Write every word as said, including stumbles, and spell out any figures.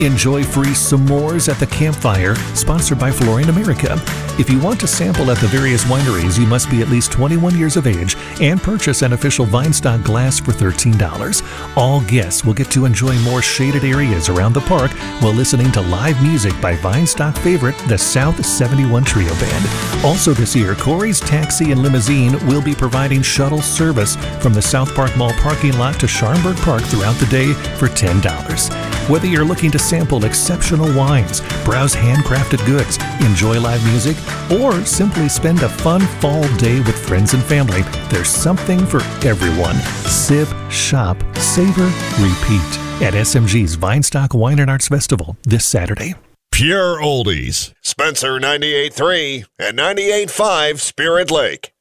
Enjoy free s'mores at the campfire, sponsored by Flooring America. If you want to sample at the various wineries, you must be at least twenty-one years of age and purchase an official Vinestock glass for thirteen dollars. All guests will get to enjoy more shaded areas around the park while listening to live music by Vinestock favorite, the South seventy-one Trio Band. Also this year, Corey's Taxi and Limousine will be providing shuttle service from the South Park Mall parking lot to Schaumburg Park throughout the day for ten dollars. Whether you're looking to sample exceptional wines, browse handcrafted goods, enjoy live music, or simply spend a fun fall day with friends and family, there's something for everyone. Sip, shop, savor, repeat at S M G's Vinestock Wine and Arts Festival this Saturday. Pure Oldies. Spencer ninety-eight point three and ninety-eight point five Spirit Lake.